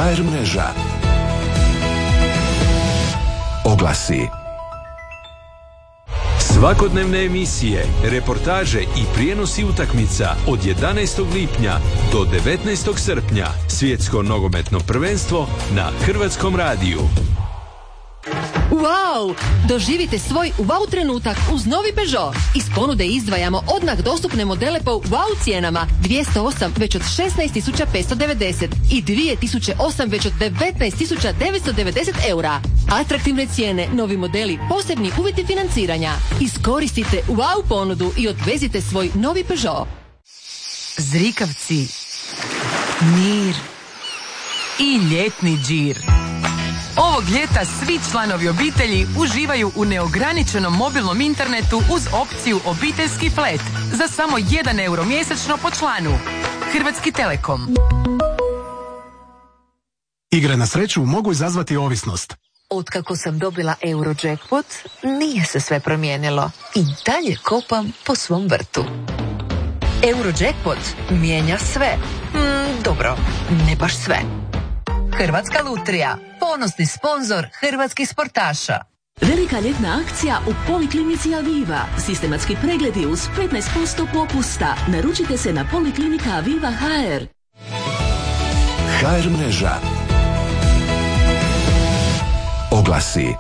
HR mreža. Oglasi. Svakodnevne emisije, reportaže i prijenosi utakmica od 11. lipnja do 19. srpnja. Svjetsko nogometno prvenstvo na Hrvatskom radiju. Wow! Doživite svoj wow trenutak uz novi Peugeot. Iz ponude izdvajamo odmah dostupne modele po wow cijenama. 208 već od 16.590 i 2008 već od 19.990 eura. Atraktivne cijene, novi modeli, posebni uvjeti financiranja. Iskoristite wow ponudu i odvezite svoj novi Peugeot. Zrikavci, mir i ljetni džir. Ovog ljeta svi članovi obitelji uživaju u neograničenom mobilnom internetu uz opciju obiteljski flat za samo 1 euro mjesečno po članu. Hrvatski Telekom. Igre na sreću mogu izazvati ovisnost. Otkako sam dobila Eurojackpot, nije se sve promijenilo. I dalje kopam po svom vrtu. Eurojackpot mijenja sve. Dobro, ne baš sve. Hrvatska lutrija, ponosni sponzor hrvatskih sportaša. Velika ljetna akcija u Poliklinici Aviva. Sistematski pregledi uz 15% popusta. Naručite se na Poliklinika Aviva HR. HR mreža. Oglasi.